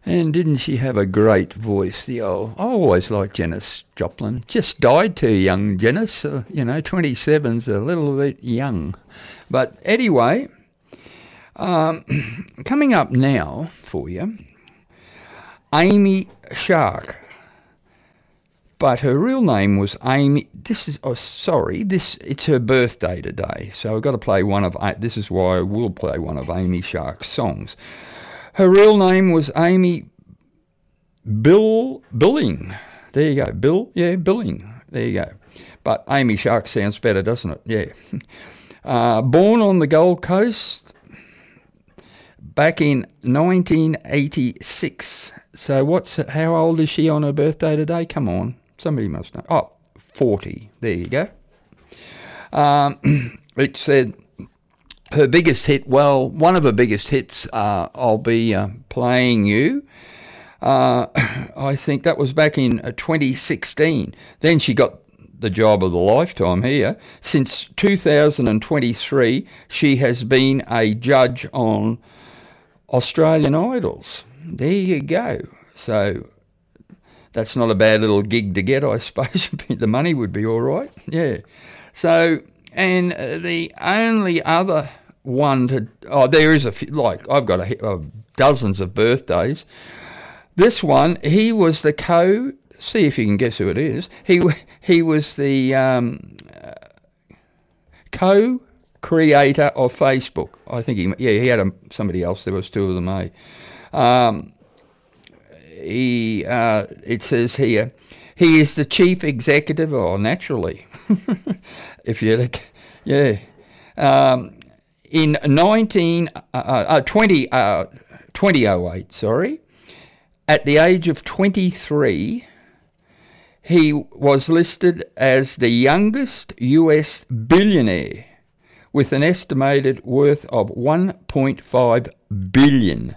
And didn't she have a great voice, the old... I always liked Janis Joplin. Just died too young, Janis. 27's a little bit young. But anyway, coming up now for you, Amy Shark. But her real name was Amy... it's her birthday today. So I've got to play one of... This is why I will play one of Amy Shark's songs. Her real name was Amy Billing. There you go. Billing. There you go. But Amy Shark sounds better, doesn't it? Yeah. Born on the Gold Coast back in 1986. So how old is she on her birthday today? Come on. Somebody must know. Oh, 40. There you go. It said... Her biggest hit, one of her biggest hits, I'll be playing you. I think that was back in 2016. Then she got the job of the lifetime here. Since 2023, she has been a judge on Australian Idols. There you go. So that's not a bad little gig to get, I suppose. The money would be all right. Yeah. So, and the only other... there is a few, like I've got dozens of birthdays. This one, he was the see if you can guess who it is. He was the co-creator of Facebook. I think he had somebody else. There was two of them. It says here, he is the chief executive. Oh, naturally, if you yeah. In 2008, at the age of 23, he was listed as the youngest US billionaire with an estimated worth of $1.5 billion.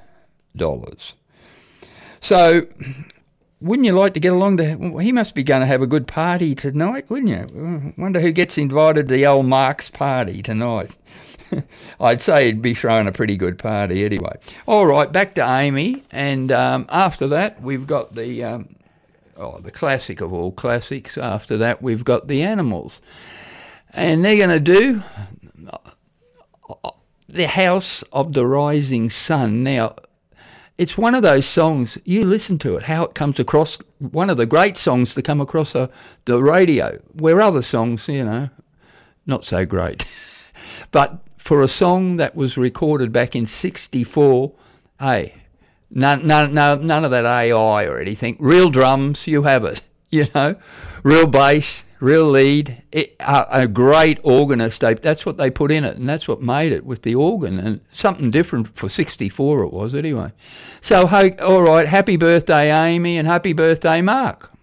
So, wouldn't you like to get along to... He must be going to have a good party tonight, wouldn't you? Wonder who gets invited to the old Mark's party tonight. I'd say he'd be throwing a pretty good party anyway. All right, back to Amy, and after that we've got the classic of all classics. After that we've got the Animals, and they're going to do The House of the Rising Sun. Now, it's one of those songs, you listen to it, how it comes across, one of the great songs to come across the radio, where other songs, not so great. But for a song that was recorded back in 1964, hey, none of that AI or anything. Real drums, you have it, real bass, real lead, a great organist. That's what they put in it, and that's what made it with the organ, and something different for 1964 it was anyway. So, hey, all right, happy birthday, Amy, and happy birthday, Mark.